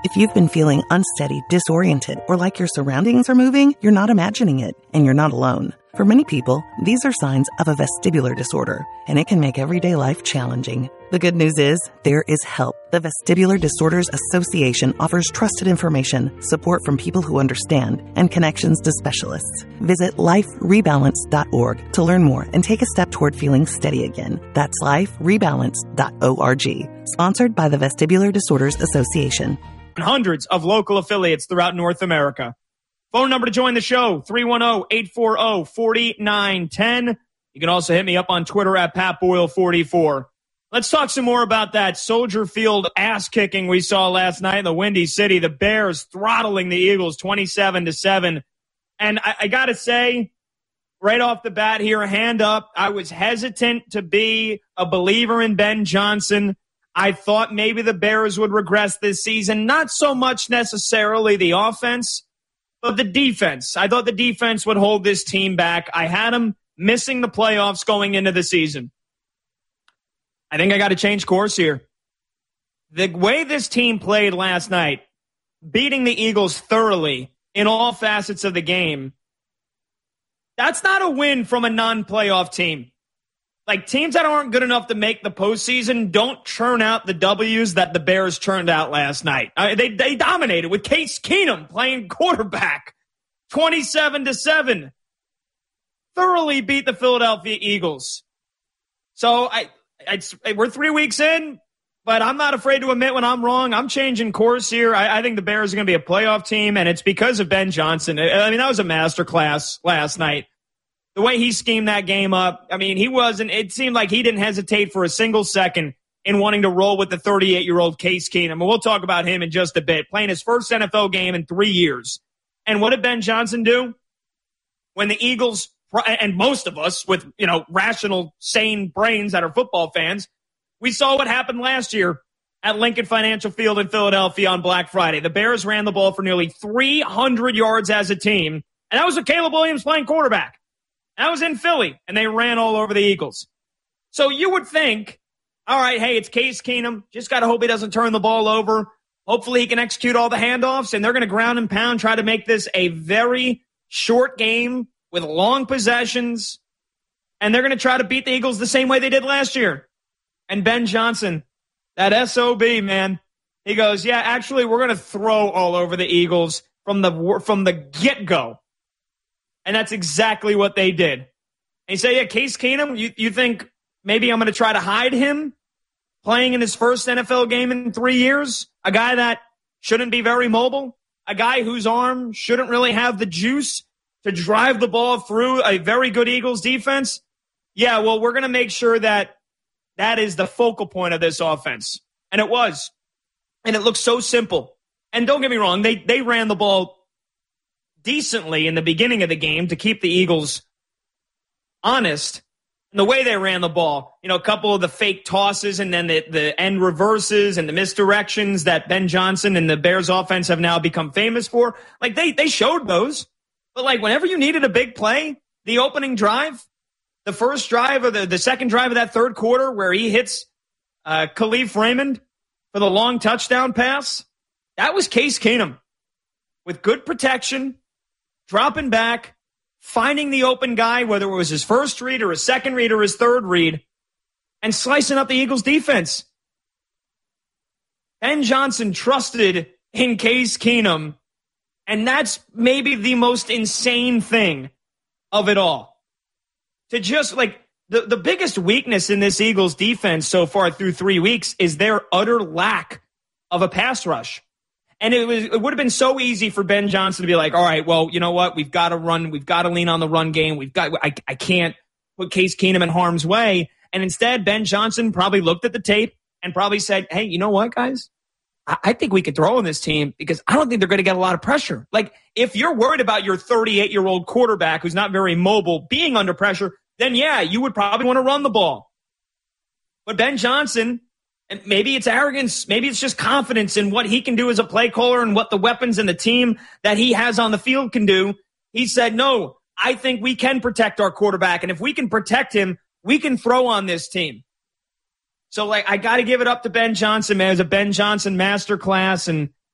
If you've been feeling unsteady, disoriented, or like your surroundings are moving, you're not imagining it, and you're not alone. For many people, these are signs of a vestibular disorder, and it can make everyday life challenging. The good news is, there is help. The Vestibular Disorders Association offers trusted information, support from people who understand, and connections to specialists. Visit liferebalance.org to learn more and take a step toward feeling steady again. That's liferebalance.org. Sponsored by the Vestibular Disorders Association. Hundreds of local affiliates throughout North America. Phone number to join the show, 310-840-4910. You can also hit me up on Twitter at PatBoyle44. Let's talk some more about that Soldier Field ass-kicking we saw last night in the Windy City. The Bears throttling the Eagles 27-7. And I got to say, right off the bat here, hand up, I was hesitant to be a believer in Ben Johnson. I thought maybe the Bears would regress this season. Not so much necessarily the offense, but the defense. I thought the defense would hold this team back. I had them missing the playoffs going into the season. I think I got to change course here. The way this team played last night, beating the Eagles thoroughly in all facets of the game, that's not a win from a non-playoff team. Like, teams that aren't good enough to make the postseason don't churn out the W's that the Bears churned out last night. They dominated with Case Keenum playing quarterback, 27-7. Thoroughly beat the Philadelphia Eagles. So we're 3 weeks in, but I'm not afraid to admit when I'm wrong. I'm changing course here. I think the Bears are going to be a playoff team, and it's because of Ben Johnson. I mean, that was a masterclass last night. The way he schemed that game up, I mean, it seemed like he didn't hesitate for a single second in wanting to roll with the 38-year-old Case Keenum. And we'll talk about him in just a bit, playing his first NFL game in 3 years. And what did Ben Johnson do? When the Eagles, and most of us with, rational, sane brains that are football fans, we saw what happened last year at Lincoln Financial Field in Philadelphia on Black Friday. The Bears ran the ball for nearly 300 yards as a team, and that was with Caleb Williams playing quarterback. That was in Philly, and they ran all over the Eagles. So you would think, all right, hey, it's Case Keenum. Just got to hope he doesn't turn the ball over. Hopefully he can execute all the handoffs, and they're going to ground and pound, try to make this a very short game with long possessions, and they're going to try to beat the Eagles the same way they did last year. And Ben Johnson, that SOB, man, he goes, yeah, actually, we're going to throw all over the Eagles from the get-go. And that's exactly what they did. And you say, yeah, Case Keenum, you think maybe I'm going to try to hide him playing in his first NFL game in 3 years? A guy that shouldn't be very mobile? A guy whose arm shouldn't really have the juice to drive the ball through a very good Eagles defense? Yeah, well, we're going to make sure that is the focal point of this offense. And it was. And it looked so simple. And don't get me wrong, they ran the ball decently in the beginning of the game to keep the Eagles honest. And the way they ran the ball, a couple of the fake tosses and then the end reverses and the misdirections that Ben Johnson and the Bears offense have now become famous for, like they showed those. But like whenever you needed a big play, the opening drive, the first drive or the second drive of that third quarter where he hits Khalif Raymond for the long touchdown pass, that was Case Keenum with good protection, dropping back, finding the open guy, whether it was his first read or his second read or his third read, and slicing up the Eagles defense. Ben Johnson trusted in Case Keenum, and that's maybe the most insane thing of it all. To just, the biggest weakness in this Eagles defense so far through 3 weeks is their utter lack of a pass rush. And it would have been so easy for Ben Johnson to be like, all right, well, you know what? We've got to run. We've got to lean on the run game. I can't put Case Keenum in harm's way. And instead, Ben Johnson probably looked at the tape and probably said, hey, you know what, guys? I think we could throw on this team because I don't think they're going to get a lot of pressure. Like, if you're worried about your 38-year-old quarterback who's not very mobile being under pressure, then yeah, you would probably want to run the ball. But Ben Johnson, and maybe it's arrogance, maybe it's just confidence in what he can do as a play caller and what the weapons and the team that he has on the field can do. He said, no, I think we can protect our quarterback. And if we can protect him, we can throw on this team. So, I got to give it up to Ben Johnson, man. It was a Ben Johnson masterclass. And